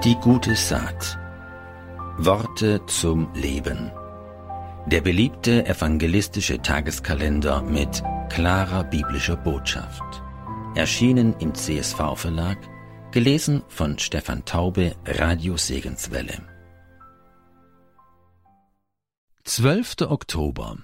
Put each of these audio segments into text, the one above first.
Die gute Saat. Worte zum Leben. Der beliebte evangelistische Tageskalender mit klarer biblischer Botschaft. Erschienen im CSV-Verlag, gelesen von Stefan Taube, Radio Segenswelle. 12. Oktober.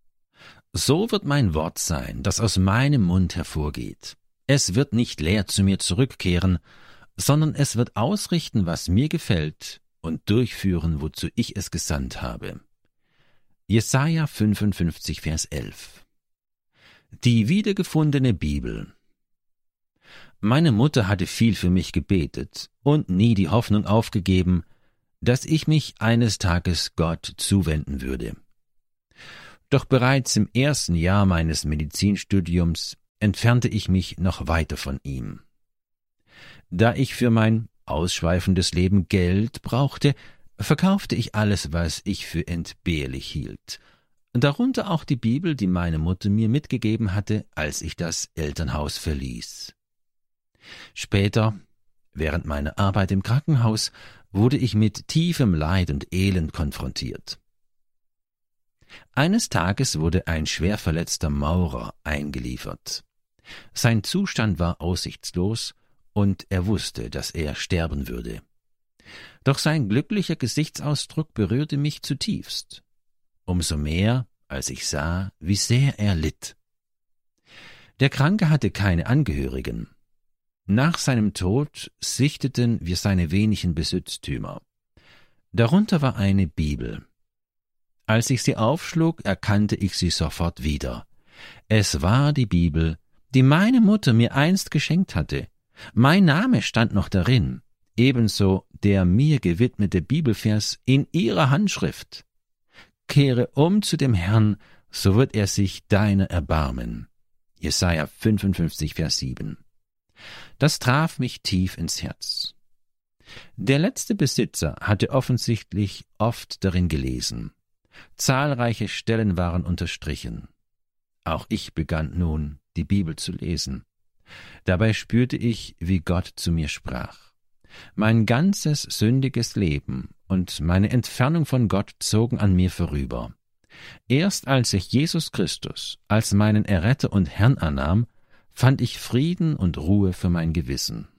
So wird mein Wort sein, das aus meinem Mund hervorgeht. Es wird nicht leer zu mir zurückkehren, sondern es wird ausrichten, was mir gefällt, und durchführen, wozu ich es gesandt habe. Jesaja 55, Vers 11. Die wiedergefundene Bibel. Meine Mutter hatte viel für mich gebetet und nie die Hoffnung aufgegeben, dass ich mich eines Tages Gott zuwenden würde. Doch bereits im ersten Jahr meines Medizinstudiums entfernte ich mich noch weiter von ihm. Da ich für mein ausschweifendes Leben Geld brauchte, verkaufte ich alles, was ich für entbehrlich hielt, darunter auch die Bibel, die meine Mutter mir mitgegeben hatte, als ich das Elternhaus verließ. Später, während meiner Arbeit im Krankenhaus, wurde ich mit tiefem Leid und Elend konfrontiert. Eines Tages wurde ein schwer verletzter Maurer eingeliefert. Sein Zustand war aussichtslos, und er wusste, dass er sterben würde. Doch sein glücklicher Gesichtsausdruck berührte mich zutiefst. Umso mehr, als ich sah, wie sehr er litt. Der Kranke hatte keine Angehörigen. Nach seinem Tod sichteten wir seine wenigen Besitztümer. Darunter war eine Bibel. Als ich sie aufschlug, erkannte ich sie sofort wieder. Es war die Bibel, die meine Mutter mir einst geschenkt hatte. Mein Name stand noch darin, ebenso der mir gewidmete Bibelvers in ihrer Handschrift. Kehre um zu dem Herrn, so wird er sich deiner erbarmen. Jesaja 55, Vers 7. Das traf mich tief ins Herz. Der letzte Besitzer hatte offensichtlich oft darin gelesen. Zahlreiche Stellen waren unterstrichen. Auch ich begann nun, die Bibel zu lesen. Dabei spürte ich, wie Gott zu mir sprach. Mein ganzes sündiges Leben und meine Entfernung von Gott zogen an mir vorüber. Erst als ich Jesus Christus als meinen Erretter und Herrn annahm, fand ich Frieden und Ruhe für mein Gewissen.